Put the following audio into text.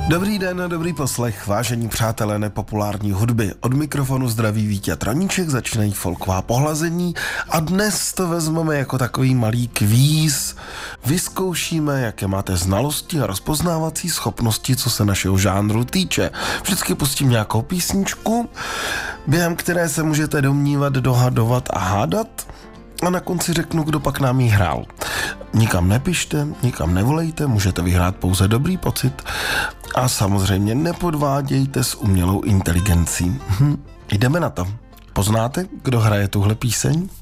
Dobrý den, dobrý poslech, vážení přátelé nepopulární hudby. Od mikrofonu zdraví Vítěz Traníček, začínají folková pohlazení a dnes to vezmeme jako takový malý kvíz. Vyzkoušíme, jaké máte znalosti a rozpoznávací schopnosti, co se našeho žánru týče. Vždycky pustím nějakou písničku, během které se můžete domnívat, dohadovat a hádat. A na konci řeknu, kdo pak nám jí hrál. Nikam nepište, nikam nevolejte, můžete vyhrát pouze dobrý pocit a samozřejmě nepodvádějte s umělou inteligencí. Jdeme na to. Poznáte, kdo hraje tuhle píseň?